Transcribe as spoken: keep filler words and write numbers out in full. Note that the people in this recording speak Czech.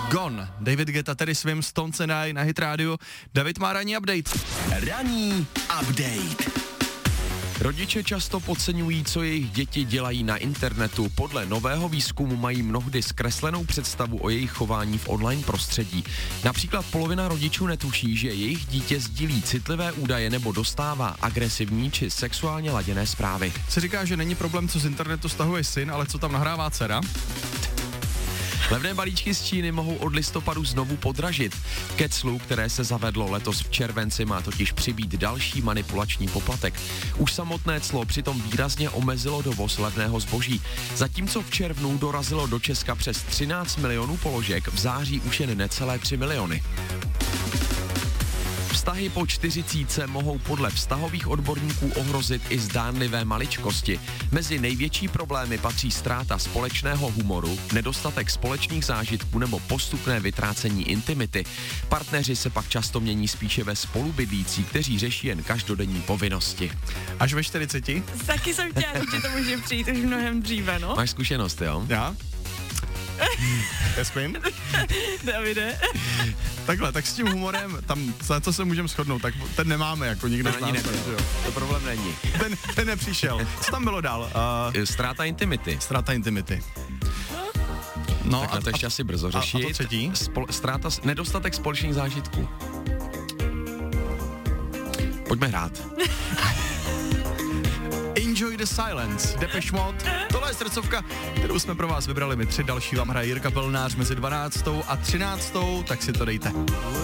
Gone. David Guetta tedy svým Stones and I na Hit Radio. David má ranní update. Ranní update. Rodiče často podceňují, co jejich děti dělají na internetu. Podle nového výzkumu mají mnohdy zkreslenou představu o jejich chování v online prostředí. Například polovina rodičů netuší, že jejich dítě sdílí citlivé údaje nebo dostává agresivní či sexuálně laděné zprávy. Se říká, že není problém, co z internetu stahuje syn, ale co tam nahrává dcera. Levné balíčky z Číny mohou od listopadu znovu podražit. Ke clu, které se zavedlo letos v červenci, má totiž přibýt další manipulační poplatek. Už samotné clo přitom výrazně omezilo dovoz levného zboží. Zatímco v červnu dorazilo do Česka přes třináct milionů položek, v září už jen necelé tři miliony. Vztahy po čtyřicítce mohou podle vztahových odborníků ohrozit i zdánlivé maličkosti. Mezi největší problémy patří ztráta společného humoru, nedostatek společných zážitků nebo postupné vytrácení intimity. Partneři se pak často mění spíše ve spolubydlící, kteří řeší jen každodenní povinnosti. Až ve čtyřiceti? Taky jsem chtěla říct, že to může přijít už mnohem dříve, no. Máš zkušenost, jo? Já? Jasmin? Davide. Takhle, tak s tím humorem, tam za co se můžeme shodnout, tak ten nemáme jako nikdo z nás. Nebyl, to problém není. Ten, ten nepřišel. Co tam bylo dál? Uh, Ztráta intimity. Ztráta intimity. No tak a na to ještě asi brzo řešit. A, a to třetí? Spol, ztráta, nedostatek společných zážitků. Pojďme hrát. Enjoy the Silence, Depeche Mode. Tohle je srdcovka, kterou jsme pro vás vybrali my tři. Další vám hraje Jirka Pelnář mezi dvanáctou a třináctou, tak si to dejte.